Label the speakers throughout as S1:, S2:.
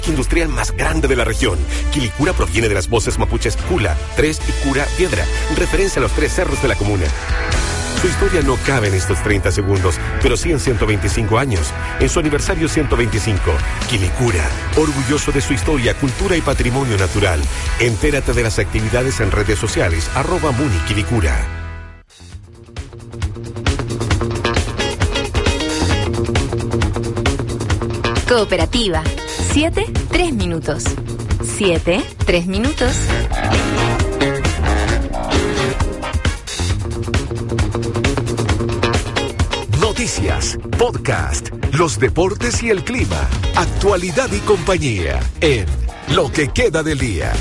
S1: industrial más grande de la región. Quilicura proviene de las voces mapuches Cula, Tres y Cura Piedra, en referencia a los 3 cerros de la comuna. Su historia no cabe en estos 30 segundos, pero sí en 125 años, en su aniversario 125. Quilicura, orgulloso de su historia, cultura y patrimonio natural. Entérate de las actividades en redes sociales, @MuniQuilicura.
S2: Cooperativa. 7, 3 minutos. 7, 3 minutos.
S3: Noticias, podcast, los deportes y el clima, actualidad y compañía en Lo que queda del día.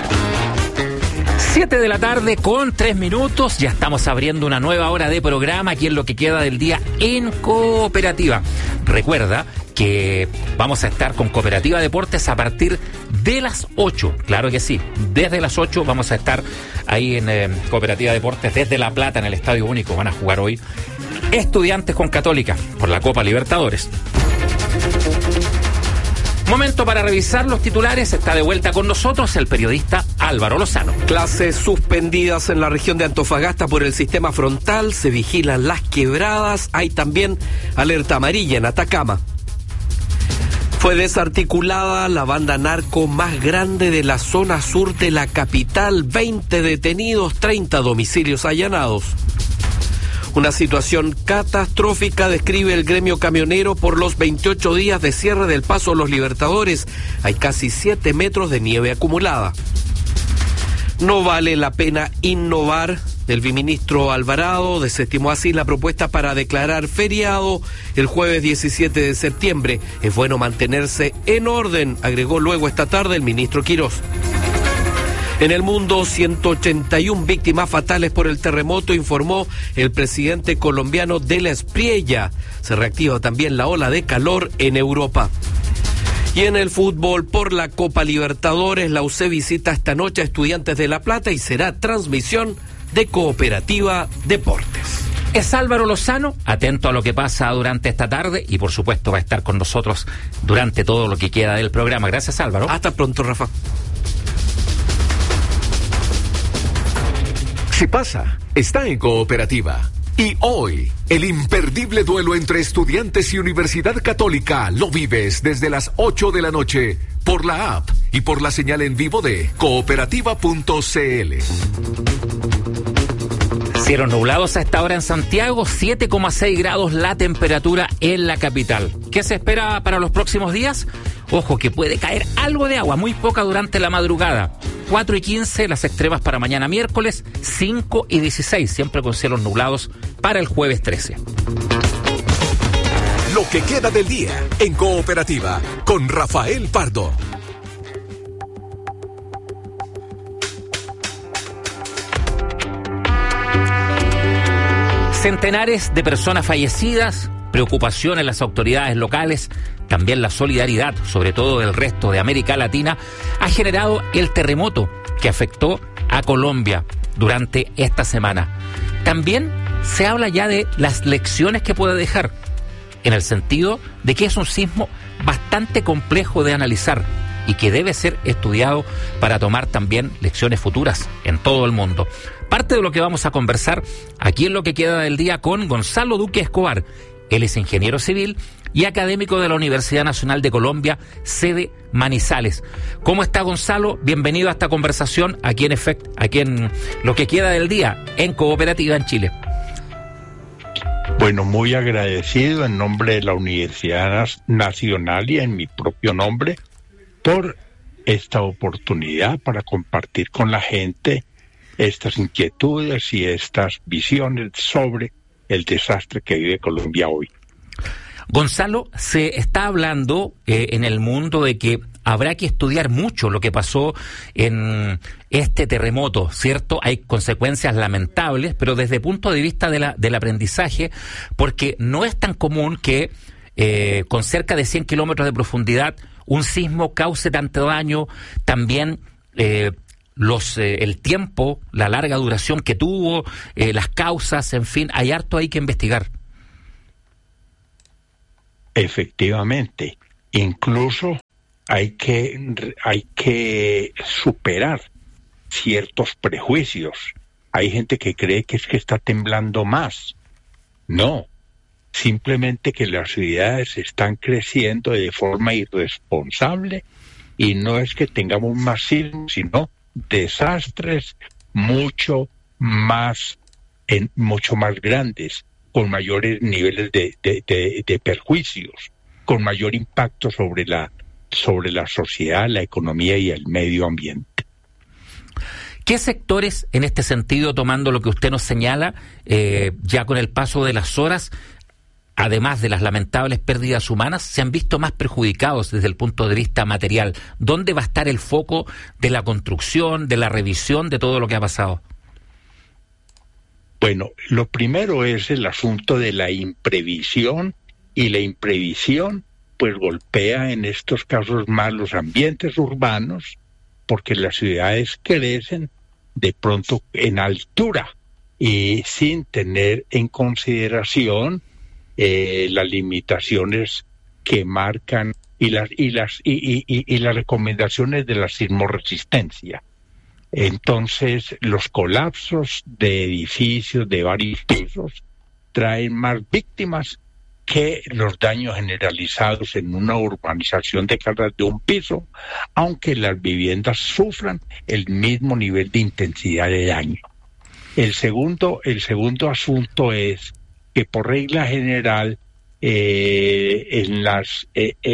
S4: 7 de la tarde con 3 minutos, ya estamos abriendo una nueva hora de programa aquí en Lo que queda del día en Cooperativa. Recuerda que vamos a estar con Cooperativa Deportes a partir de las 8, claro que sí, desde las 8 vamos a estar ahí en Cooperativa Deportes desde La Plata en el Estadio Único. Van a jugar hoy Estudiantes con Católica por la Copa Libertadores. Momento para revisar los titulares. Está de vuelta con nosotros el periodista Álvaro Lozano.
S5: Clases suspendidas en la región de Antofagasta por el sistema frontal. Se vigilan las quebradas. Hay también alerta amarilla en Atacama. Fue desarticulada la banda narco más grande de la zona sur de la capital. 20 detenidos, 30 domicilios allanados. Una situación catastrófica describe el gremio camionero por los 28 días de cierre del Paso Los Libertadores. Hay casi 7 metros de nieve acumulada. No vale la pena innovar. El viceministro Alvarado desestimó así la propuesta para declarar feriado el jueves 17 de septiembre. Es bueno mantenerse en orden, agregó luego esta tarde el ministro Quirós. En el mundo, 181 víctimas fatales por el terremoto, informó el presidente colombiano de la Espriella. Se reactiva también la ola de calor en Europa. Y en el fútbol, por la Copa Libertadores, la UC visita esta noche a Estudiantes de La Plata y será transmisión de Cooperativa Deportes.
S4: Es Álvaro Lozano, atento a lo que pasa durante esta tarde y por supuesto va a estar con nosotros durante todo lo que queda del programa. Gracias, Álvaro.
S5: Hasta pronto, Rafa.
S3: Si pasa, está en Cooperativa. Y hoy, el imperdible duelo entre Estudiantes y Universidad Católica lo vives desde las 8 de la noche por la app y por la señal en vivo de cooperativa.cl.
S4: Cielos nublados a esta hora en Santiago, 7,6 grados la temperatura en la capital. ¿Qué se espera para los próximos días? Ojo, que puede caer algo de agua, muy poca durante la madrugada. 4 y 15 las extremas para mañana miércoles, 5 y 16, siempre con cielos nublados para el jueves 13.
S3: Lo que queda del día en Cooperativa con Rafael Pardo.
S4: Centenares de personas fallecidas, preocupación en las autoridades locales, también la solidaridad, sobre todo del resto de América Latina, ha generado el terremoto que afectó a Colombia durante esta semana. También se habla ya de las lecciones que puede dejar, en el sentido de que es un sismo bastante complejo de analizar y que debe ser estudiado para tomar también lecciones futuras en todo el mundo. Parte de lo que vamos a conversar aquí en Lo que queda del día con Gonzalo Duque Escobar. Él es ingeniero civil y académico de la Universidad Nacional de Colombia, sede Manizales. ¿Cómo está, Gonzalo? Bienvenido a esta conversación aquí en Lo que queda del día en Cooperativa en Chile.
S6: Bueno, muy agradecido en nombre de la Universidad Nacional y en mi propio nombre por esta oportunidad para compartir con la gente estas inquietudes y estas visiones sobre el desastre que vive Colombia hoy.
S4: Gonzalo, se está hablando en el mundo de que habrá que estudiar mucho lo que pasó en este terremoto, ¿cierto? Hay consecuencias lamentables, pero desde el punto de vista del aprendizaje, porque no es tan común que con cerca de 100 kilómetros de profundidad un sismo cause tanto daño, también el tiempo, la larga duración que tuvo, las causas, en fin, hay harto ahí que investigar.
S6: Efectivamente, incluso hay que superar ciertos prejuicios. Hay gente que cree que es que está temblando más. No, simplemente que las ciudades están creciendo de forma irresponsable y no es que tengamos más sismos, sino desastres mucho más grandes, con mayores niveles de perjuicios, con mayor impacto sobre la sociedad, la economía y el medio ambiente.
S4: ¿Qué sectores, en este sentido, tomando lo que usted nos señala, ya con el paso de las horas, además de las lamentables pérdidas humanas, se han visto más perjudicados desde el punto de vista material? ¿Dónde va a estar el foco de la construcción, de la revisión de todo lo que ha pasado?
S6: Bueno, lo primero es el asunto de la imprevisión, y la imprevisión pues golpea en estos casos más los ambientes urbanos, porque las ciudades crecen de pronto en altura y sin tener en consideración las limitaciones que marcan y las recomendaciones de la sismoresistencia. Entonces, los colapsos de edificios de varios pisos traen más víctimas que los daños generalizados en una urbanización de casas de un piso, aunque las viviendas sufran el mismo nivel de intensidad de daño. El segundo asunto es que por regla general en las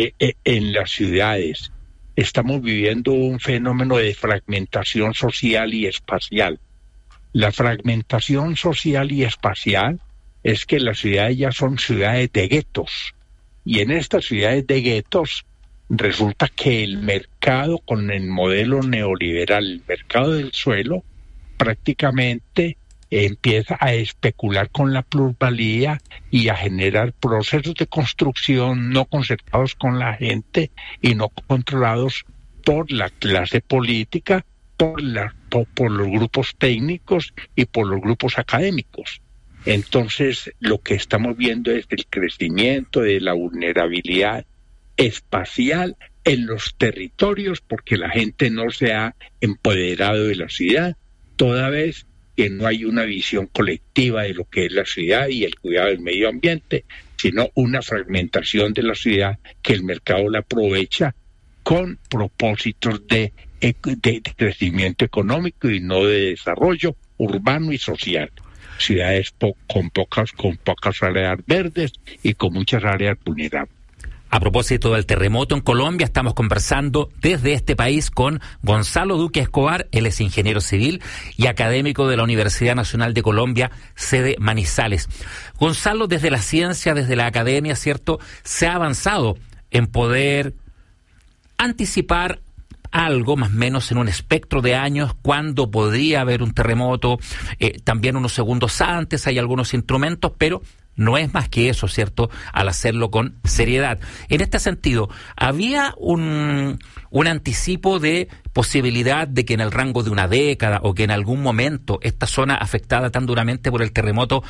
S6: ciudades estamos viviendo un fenómeno de fragmentación social y espacial. La fragmentación social y espacial es que las ciudades ya son ciudades de guetos, y en estas ciudades de guetos resulta que el mercado, con el modelo neoliberal, el mercado del suelo, prácticamente empieza a especular con la plusvalía y a generar procesos de construcción no concertados con la gente y no controlados por la clase política, por los grupos técnicos y por los grupos académicos. Entonces, lo que estamos viendo es el crecimiento de la vulnerabilidad espacial en los territorios, porque la gente no se ha empoderado de la ciudad, toda vez que no hay una visión colectiva de lo que es la ciudad y el cuidado del medio ambiente, sino una fragmentación de la ciudad que el mercado la aprovecha con propósitos de crecimiento económico y no de desarrollo urbano y social. Ciudades con pocas áreas verdes y con muchas áreas vulnerables.
S4: A propósito del terremoto en Colombia, estamos conversando desde este país con Gonzalo Duque Escobar. Él es ingeniero civil y académico de la Universidad Nacional de Colombia, sede Manizales. Gonzalo, desde la ciencia, desde la academia, ¿cierto?, se ha avanzado en poder anticipar algo más o menos en un espectro de años cuando podría haber un terremoto, también unos segundos antes hay algunos instrumentos, pero no es más que eso, ¿cierto?, al hacerlo con seriedad. En este sentido, ¿había un anticipo de posibilidad de que en el rango de una década o que en algún momento esta zona afectada tan duramente por el terremoto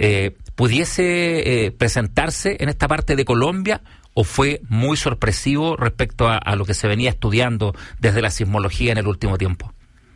S4: pudiese presentarse en esta parte de Colombia? ¿O fue muy sorpresivo respecto a lo que se venía estudiando desde la sismología en el último tiempo?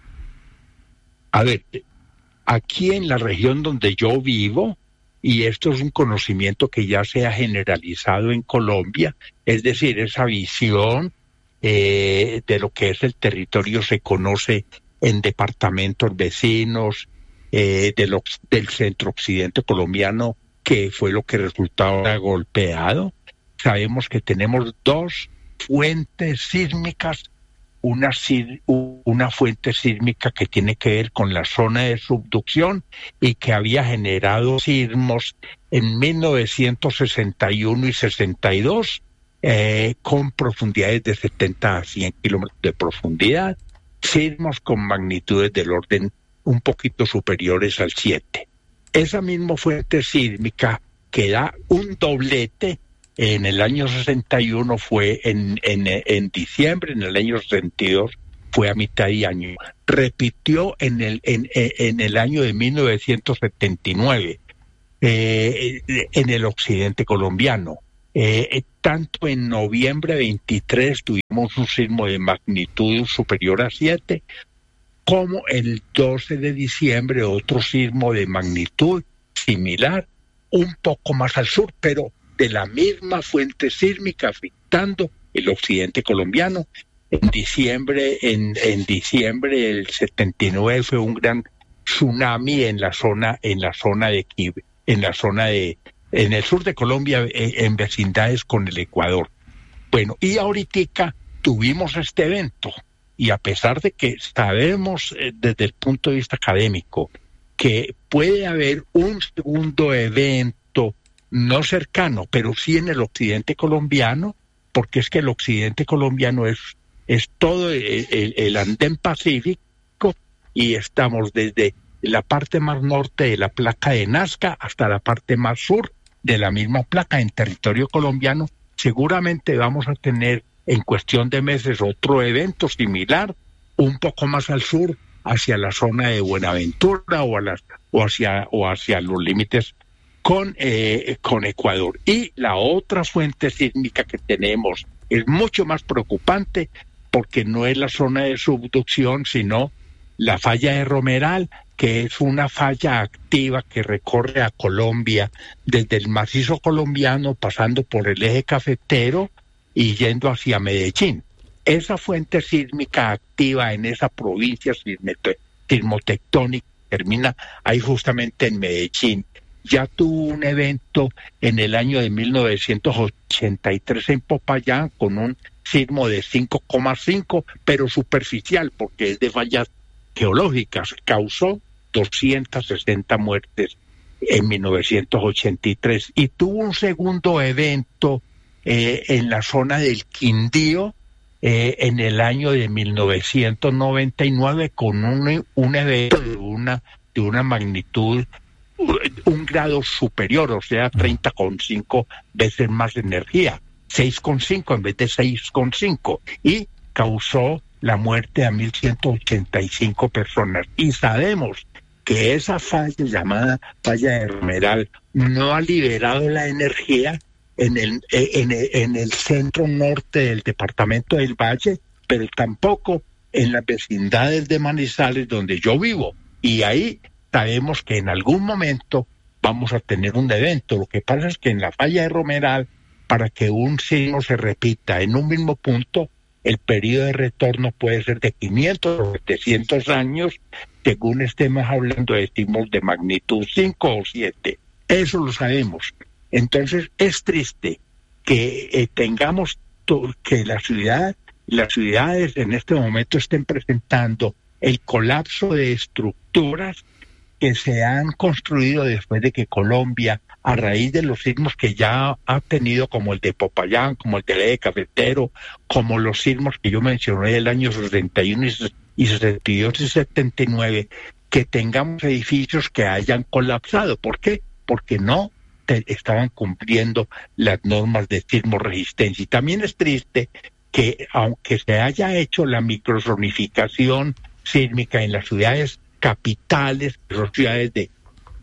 S6: A ver, aquí en la región donde yo vivo, y esto es un conocimiento que ya se ha generalizado en Colombia, es decir, esa visión de lo que es el territorio se conoce en departamentos vecinos del centro occidente colombiano, que fue lo que resultó golpeado. Sabemos que tenemos dos fuentes sísmicas, una fuente sísmica que tiene que ver con la zona de subducción y que había generado sismos en 1961 y 62 con profundidades de 70 a 100 kilómetros de profundidad, sismos con magnitudes del orden un poquito superiores al 7. Esa misma fuente sísmica que da un doblete en el año 61 fue en diciembre, en el año 62 fue a mitad de año. Repitió en el año de 1979 en el occidente colombiano. Tanto en noviembre 23 tuvimos un sismo de magnitud superior a 7, como el 12 de diciembre otro sismo de magnitud similar, un poco más al sur, pero de la misma fuente sísmica afectando el occidente colombiano. En diciembre del 79 fue un gran tsunami en el sur de Colombia, en vecindades con el Ecuador. Bueno, y ahorita tuvimos este evento, y a pesar de que sabemos desde el punto de vista académico que puede haber un segundo evento no cercano, pero sí en el occidente colombiano, porque es que el occidente colombiano es todo el andén pacífico, y estamos desde la parte más norte de la placa de Nazca hasta la parte más sur de la misma placa en territorio colombiano. Seguramente vamos a tener en cuestión de meses otro evento similar, un poco más al sur, hacia la zona de Buenaventura o hacia los límites con Ecuador. Y la otra fuente sísmica que tenemos es mucho más preocupante, porque no es la zona de subducción, sino la falla de Romeral, que es una falla activa que recorre a Colombia desde el macizo colombiano, pasando por el eje cafetero y yendo hacia Medellín. Esa fuente sísmica activa en esa provincia sismotectónica termina ahí justamente en Medellín. Ya tuvo un evento en el año de 1983 en Popayán con un sismo de 5,5, pero superficial, porque es de fallas geológicas. Causó 260 muertes en 1983, y tuvo un segundo evento en la zona del Quindío en el año de 1999 con un evento de una magnitud, un grado superior, o sea, 30,5 veces más energía, 6,5 en vez de 6,5, y causó la muerte a 1.185 personas. Y sabemos que esa falla, llamada falla de Romeral, no ha liberado la energía en el centro norte del departamento del Valle, pero tampoco en las vecindades de Manizales, donde yo vivo. Y ahí sabemos que en algún momento vamos a tener un evento. Lo que pasa es que en la falla de Romeral, para que un sismo se repita en un mismo punto, el periodo de retorno puede ser de 500 o 700 años, según estemos hablando de sismos de magnitud 5 o 7. Eso lo sabemos. Entonces es triste que tengamos que las ciudades en este momento estén presentando el colapso de estructuras que se han construido después de que Colombia, a raíz de los sismos que ya ha tenido, como el de Popayán, como el del eje cafetero, como los sismos que yo mencioné del año 61 y 62 y 79, que tengamos edificios que hayan colapsado. ¿Por qué? Porque no estaban cumpliendo las normas de sismoresistencia. Y también es triste que, aunque se haya hecho la microzonificación sísmica en las ciudades capitales, que son ciudades de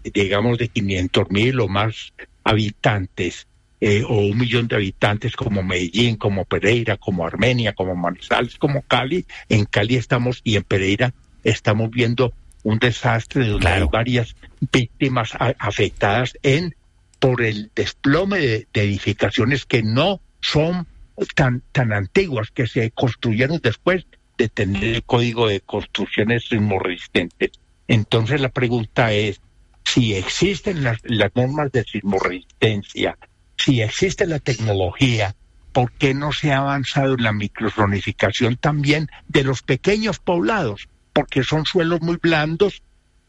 S6: 500,000 o más habitantes, o 1 millón de habitantes, como Medellín, como Pereira, como Armenia, como Manizales, como Cali. En Cali estamos, y en Pereira estamos viendo un desastre donde hay varias víctimas afectadas por el desplome de edificaciones que no son tan antiguas, que se construyeron después de tener el código de construcciones sismorresistentes. Entonces la pregunta es, si existen las normas de sismoresistencia, si existe la tecnología, ¿por qué no se ha avanzado en la microzonificación también de los pequeños poblados? Porque son suelos muy blandos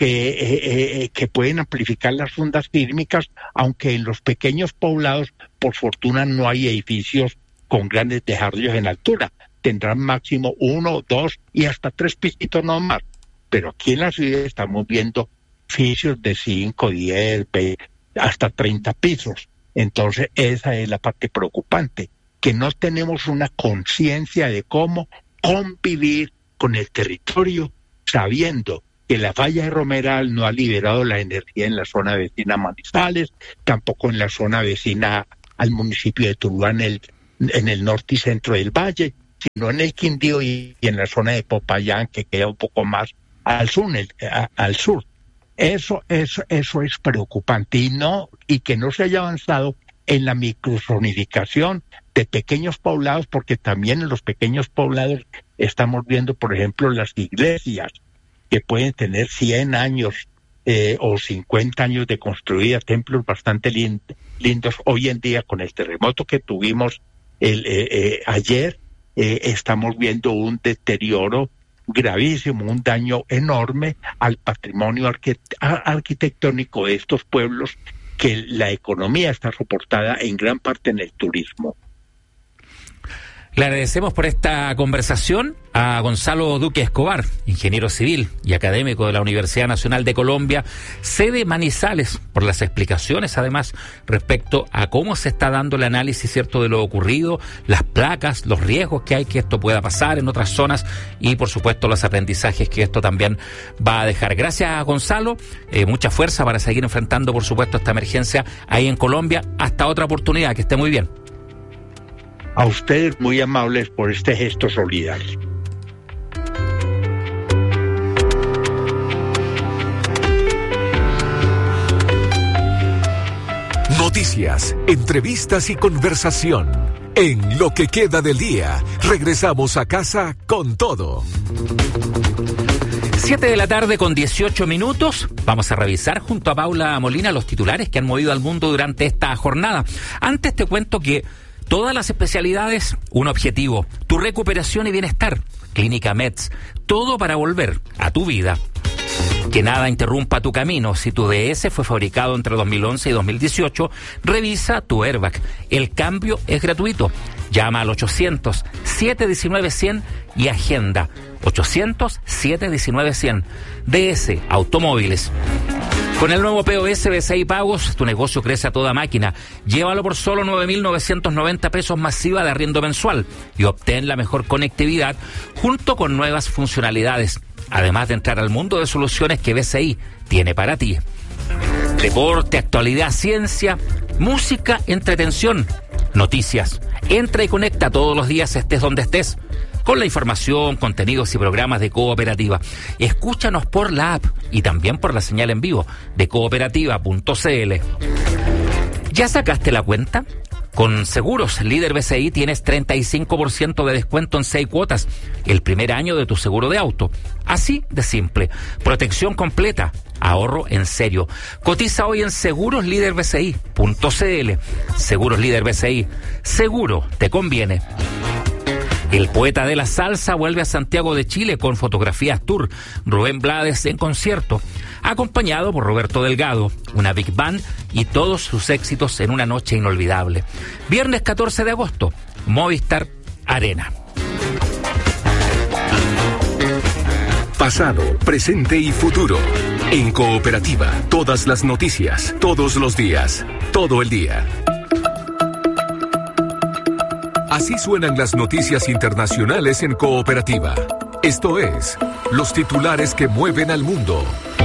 S6: que pueden amplificar las ondas sísmicas, aunque en los pequeños poblados, por fortuna, no hay edificios con grandes desarrollos en altura. Tendrán máximo 1, 2 y hasta 3 pisitos nomás. Pero aquí en la ciudad estamos viendo edificios de 5, 10, hasta 30 pisos. Entonces esa es la parte preocupante, que no tenemos una conciencia de cómo convivir con el territorio, sabiendo que la falla de Romeral no ha liberado la energía en la zona vecina a Manizales, tampoco en la zona vecina al municipio de Tuluá en el norte y centro del valle, sino en el Quindío y en la zona de Popayán, que queda un poco más al sur. Eso es preocupante y que no se haya avanzado en la microzonificación de pequeños poblados, porque también en los pequeños poblados estamos viendo, por ejemplo, las iglesias que pueden tener 100 años o 50 años de construida, templos bastante lindos. Hoy en día, con el terremoto que tuvimos ayer, estamos viendo un deterioro gravísimo, un daño enorme al patrimonio arquitectónico de estos pueblos, que la economía está soportada en gran parte en el turismo.
S4: Le agradecemos por esta conversación a Gonzalo Duque Escobar, ingeniero civil y académico de la Universidad Nacional de Colombia, sede Manizales, por las explicaciones además respecto a cómo se está dando el análisis, ¿cierto?, de lo ocurrido, las placas, los riesgos que hay que esto pueda pasar en otras zonas y por supuesto los aprendizajes que esto también va a dejar. Gracias, Gonzalo, mucha fuerza para seguir enfrentando por supuesto esta emergencia ahí en Colombia. Hasta otra oportunidad, que esté muy bien.
S6: A ustedes muy amables por este gesto solidario.
S3: Noticias, entrevistas y conversación. En Lo que queda del día, regresamos a casa con todo.
S4: 7 de la tarde con 18 minutos. Vamos a revisar junto a Paula Molina los titulares que han movido al mundo durante esta jornada. Antes te cuento que todas las especialidades, un objetivo: tu recuperación y bienestar. Clínica Meds, todo para volver a tu vida. Que nada interrumpa tu camino. Si tu DS fue fabricado entre 2011 y 2018, revisa tu airbag. El cambio es gratuito. Llama al 800-719-100 y agenda. 800-719-100. DS Automóviles. Con el nuevo POS BCI Pagos, tu negocio crece a toda máquina. Llévalo por solo 9.990 pesos masiva de arriendo mensual y obtén la mejor conectividad junto con nuevas funcionalidades, además de entrar al mundo de soluciones que BCI tiene para ti. Deporte, actualidad, ciencia, música, entretención, noticias. Entra y conecta todos los días, estés donde estés, con la información, contenidos y programas de Cooperativa. Escúchanos por la app y también por la señal en vivo de cooperativa.cl. ¿Ya sacaste la cuenta? Con Seguros Líder BCI tienes 35% de descuento en 6 cuotas el primer año de tu seguro de auto. Así de simple. Protección completa. Ahorro en serio. Cotiza hoy en segurosliderbci.cl. Seguros Líder BCI. Seguro te conviene. El poeta de la salsa vuelve a Santiago de Chile con Fotografías Tour. Rubén Blades en concierto, acompañado por Roberto Delgado, una big band y todos sus éxitos en una noche inolvidable. Viernes 14 de agosto, Movistar Arena.
S3: Pasado, presente y futuro. En Cooperativa, todas las noticias, todos los días, todo el día. Así suenan las noticias internacionales en Cooperativa. Esto es, los titulares que mueven al mundo.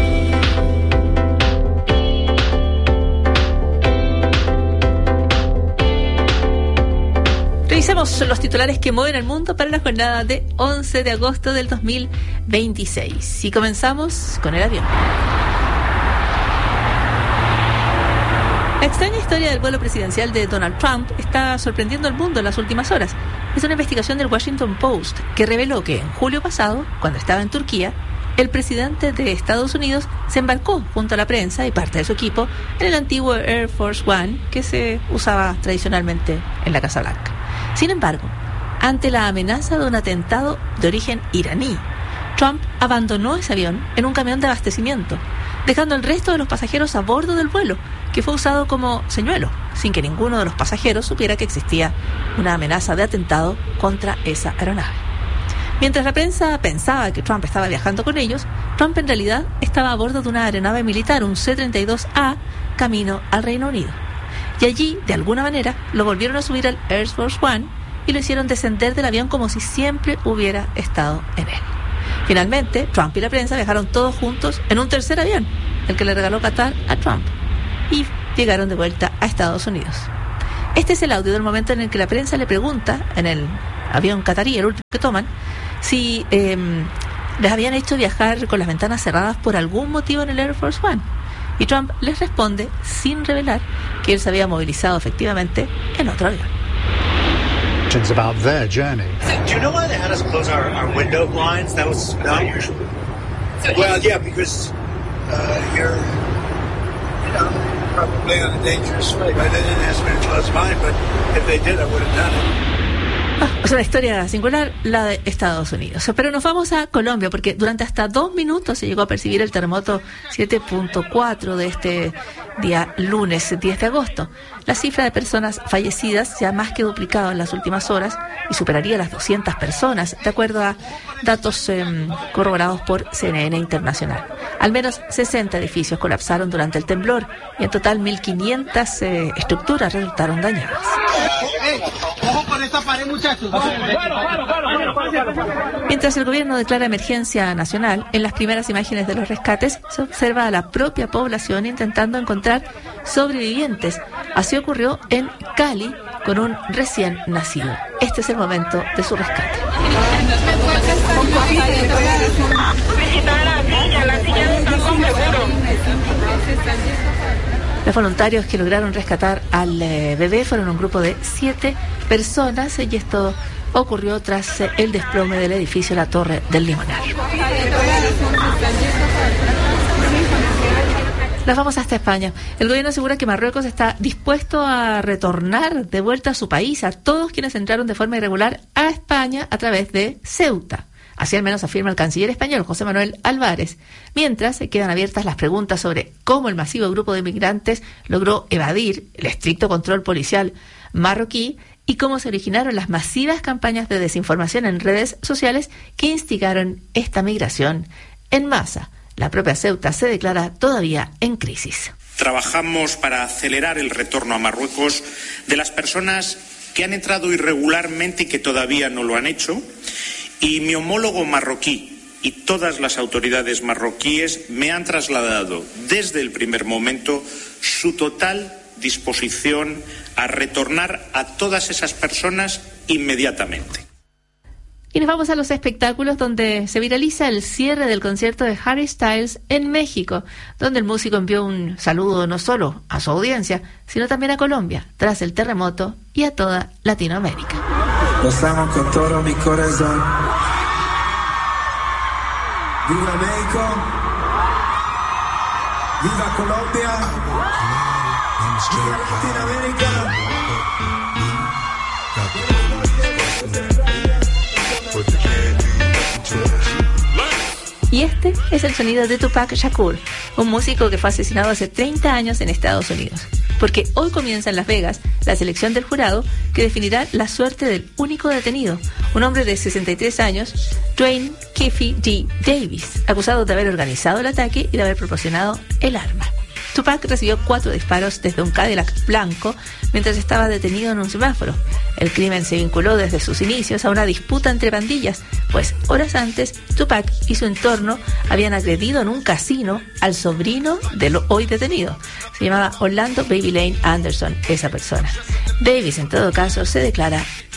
S7: Revisemos los titulares que mueven al mundo para la jornada de 11 de agosto del 2026. Y comenzamos con el avión. La extraña historia del vuelo presidencial de Donald Trump está sorprendiendo al mundo en las últimas horas. Es una investigación del Washington Post que reveló que en julio pasado, cuando estaba en Turquía, el presidente de Estados Unidos se embarcó junto a la prensa y parte de su equipo en el antiguo Air Force One que se usaba tradicionalmente en la Casa Blanca. Sin embargo, ante la amenaza de un atentado de origen iraní, Trump abandonó ese avión en un camión de abastecimiento, dejando al resto de los pasajeros a bordo del vuelo, que fue usado como señuelo, sin que ninguno de los pasajeros supiera que existía una amenaza de atentado contra esa aeronave. Mientras la prensa pensaba que Trump estaba viajando con ellos, Trump en realidad estaba a bordo de una aeronave militar, un C-32A, camino al Reino Unido. Y allí, de alguna manera, lo volvieron a subir al Air Force One y lo hicieron descender del avión como si siempre hubiera estado en él. Finalmente, Trump y la prensa viajaron todos juntos en un tercer avión, el que le regaló Qatar a Trump, y llegaron de vuelta a Estados Unidos. Este es el audio del momento en el que la prensa le pregunta, en el avión catarí, el último que toman, si les habían hecho viajar con las ventanas cerradas por algún motivo en el Air Force One. Y Trump les responde, sin revelar, que él se había movilizado efectivamente en otro avión.
S8: About their journey.
S9: Do you know why they had us close our window blinds? That was not usual. Well, yeah, because you're, probably on a dangerous flight. They didn't ask me to close mine, but if they did, I would have done it.
S7: Es una historia singular, la de Estados Unidos. Pero nos vamos a Colombia, porque durante hasta 2 minutos se llegó a percibir el terremoto 7.4 de este día lunes 10 de agosto. La cifra de personas fallecidas se ha más que duplicado en las últimas horas y superaría las 200 personas, de acuerdo a datos corroborados por CNN Internacional. Al menos 60 edificios colapsaron durante el temblor y en total 1.500 estructuras resultaron dañadas.
S10: ¡Ojo con esta pared, muchachos!
S7: Mientras el gobierno declara emergencia nacional, en las primeras imágenes de los rescates se observa a la propia población intentando encontrar sobrevivientes. Así ocurrió en Cali con un recién nacido. Este es el momento de su rescate. Los voluntarios que lograron rescatar al bebé fueron un grupo de 7 personas y esto ocurrió tras el desplome del edificio La Torre del Limonar. Nos vamos hasta España. El gobierno asegura que Marruecos está dispuesto a retornar de vuelta a su país a todos quienes entraron de forma irregular a España a través de Ceuta. Así al menos afirma el canciller español, José Manuel Álvarez. Mientras se quedan abiertas las preguntas sobre cómo el masivo grupo de inmigrantes logró evadir el estricto control policial marroquí y cómo se originaron las masivas campañas de desinformación en redes sociales que instigaron esta migración en masa. La propia Ceuta se declara todavía en crisis.
S11: Trabajamos para acelerar el retorno a Marruecos de las personas que han entrado irregularmente y que todavía no lo han hecho. Y mi homólogo marroquí y todas las autoridades marroquíes me han trasladado desde el primer momento su total disposición a retornar a todas esas personas inmediatamente.
S7: Y nos vamos a los espectáculos, donde se viraliza el cierre del concierto de Harry Styles en México, donde el músico envió un saludo no solo a su audiencia, sino también a Colombia, tras el terremoto, y a toda Latinoamérica.
S12: Los amo con todo mi corazón. ¡Viva México! ¡Viva Colombia! ¡Viva Latinoamérica!
S7: Y este es el sonido de Tupac Shakur, un músico que fue asesinado hace 30 años en Estados Unidos. Porque hoy comienza en Las Vegas la selección del jurado que definirá la suerte del único detenido, un hombre de 63 años, Dwayne Keefe D. Davis, acusado de haber organizado el ataque y de haber proporcionado el arma. Tupac recibió 4 disparos desde un Cadillac blanco mientras estaba detenido en un semáforo. El crimen se vinculó desde sus inicios a una disputa entre pandillas, pues horas antes Tupac y su entorno habían agredido en un casino al sobrino del hoy detenido. Se llamaba Orlando Baby Lane Anderson, esa persona. Davis, en todo caso, se declara